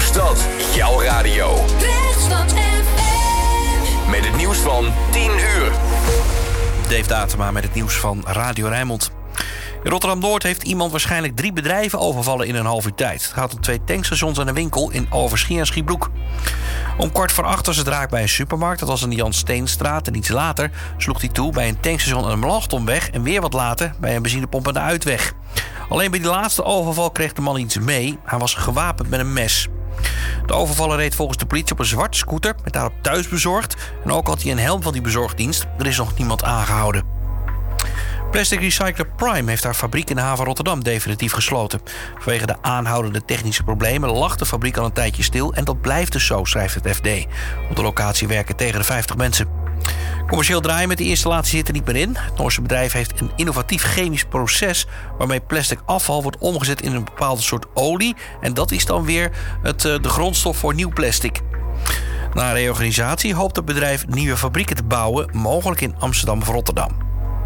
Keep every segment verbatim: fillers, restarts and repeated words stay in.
stad, jouw radio. Rechtsstad F M. Met het nieuws van tien uur. Dave Datema met het nieuws van Radio Rijnmond. In Rotterdam-Noord heeft iemand waarschijnlijk drie bedrijven overvallen in een half uur tijd. Het gaat om twee tankstations en een winkel in Overschie en Schiebroek. Om kwart voor acht was het raak bij een supermarkt. Dat was in de Jan Steenstraat. En iets later sloeg hij toe bij een tankstation aan de Melanchthonweg. En weer wat later bij een benzinepomp aan de Uitweg. Alleen bij die laatste overval kreeg de man iets mee. Hij was gewapend met een mes. De overvaller reed volgens de politie op een zwarte scooter met daarop thuisbezorgd. En ook had hij een helm van die bezorgdienst. Er is nog niemand aangehouden. Plastic Recycler Prime heeft haar fabriek in de haven Rotterdam definitief gesloten. Vanwege de aanhoudende technische problemen lag de fabriek al een tijdje stil. En dat blijft dus zo, schrijft het F D. Op de locatie werken tegen de vijftig mensen. Commercieel draaien met die installatie zit er niet meer in. Het Noorse bedrijf heeft een innovatief chemisch proces waarmee plastic afval wordt omgezet in een bepaalde soort olie. En dat is dan weer het, de grondstof voor nieuw plastic. Na reorganisatie hoopt het bedrijf nieuwe fabrieken te bouwen, mogelijk in Amsterdam of Rotterdam.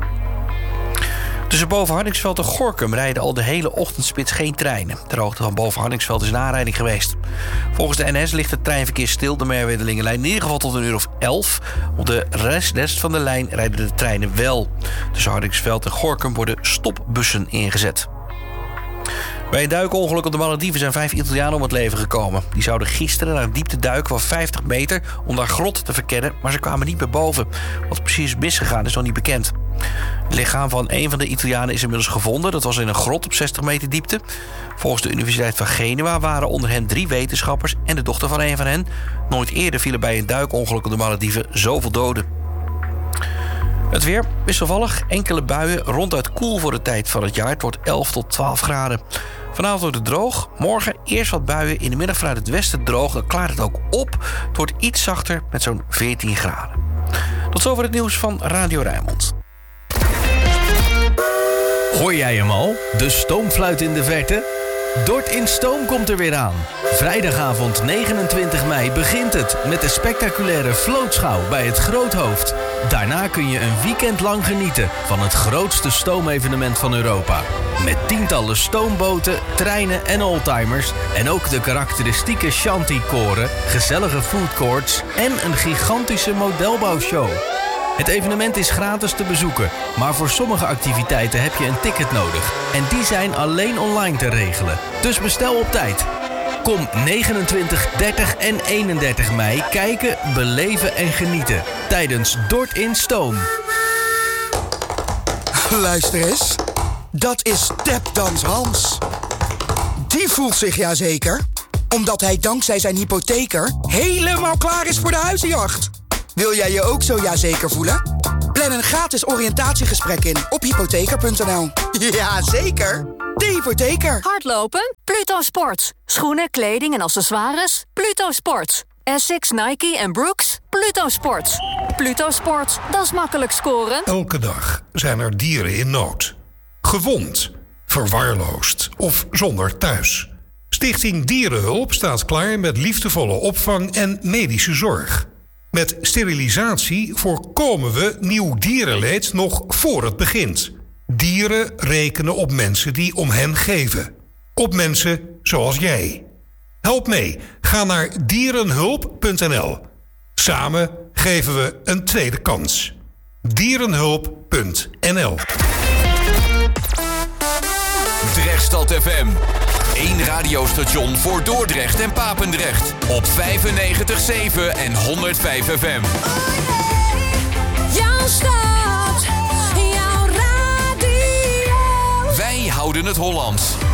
Tussen Boven-Hardingsveld en Gorinchem rijden al de hele ochtendspits geen treinen. Ter hoogte van Boven-Hardingsveld is een aanrijding geweest. Volgens de N S ligt het treinverkeer stil, de Merwede-Lingenlijn, in ieder geval tot een uur of elf. Op de rest, rest van de lijn rijden de treinen wel. Tussen Hardingsveld en Gorinchem worden stopbussen ingezet. Bij een duikongeluk op de Malediven zijn vijf Italianen om het leven gekomen. Die zouden gisteren naar een diepte duiken van vijftig meter om daar grot te verkennen, maar ze kwamen niet meer boven. Wat precies is misgegaan is nog niet bekend. Het lichaam van een van de Italianen is inmiddels gevonden. Dat was in een grot op zestig meter diepte. Volgens de Universiteit van Genua waren onder hen drie wetenschappers en de dochter van een van hen. Nooit eerder vielen bij een duikongeluk op de Malediven zoveel doden. Het weer wisselvallig, enkele buien, ronduit koel voor de tijd van het jaar. Het wordt elf tot twaalf graden. Vanavond wordt het droog. Morgen eerst wat buien, in de middag vanuit het westen droog. Dan klaart het ook op. Het wordt iets zachter met zo'n veertien graden. Tot zover het nieuws van Radio Rijnmond. Hoor jij hem al? De stoomfluit in de verte? Dort in Stoom komt er weer aan. Vrijdagavond negenentwintig mei begint het met de spectaculaire vlootschouw bij het Groothoofd. Daarna kun je een weekend lang genieten van het grootste stoomevenement van Europa. Met tientallen stoomboten, treinen en oldtimers en ook de karakteristieke shanty-koren, gezellige foodcourts en een gigantische modelbouwshow. Het evenement is gratis te bezoeken, maar voor sommige activiteiten heb je een ticket nodig. En die zijn alleen online te regelen. Dus bestel op tijd. Kom negenentwintig, dertig en eenendertig mei kijken, beleven en genieten tijdens Dort in Stoom. Luister eens, dat is Tapdans Hans. Die voelt zich ja zeker, omdat hij dankzij zijn hypotheker helemaal klaar is voor de huizenjacht. Wil jij je ook zo ja zeker voelen? Plan een gratis oriëntatiegesprek in op hypotheker punt n l. Ja, zeker. De hypotheker. Hardlopen? Pluto Sports. Schoenen, kleding en accessoires? Pluto Sports. Essex, Nike en Brooks? Pluto Sports. Pluto Sports, dat is makkelijk scoren. Elke dag zijn er dieren in nood. Gewond, verwaarloosd of zonder thuis. Stichting Dierenhulp staat klaar met liefdevolle opvang en medische zorg. Met sterilisatie voorkomen we nieuw dierenleed nog voor het begint. Dieren rekenen op mensen die om hen geven. Op mensen zoals jij. Help mee. Ga naar dierenhulp punt n l. Samen geven we een tweede kans. dierenhulp punt n l. Drechtstad F M. Eén radiostation voor Dordrecht en Papendrecht. Op vijfennegentig komma zeven en honderdvijf F M. Jouw stad, jouw radio. Wij houden het Hollands.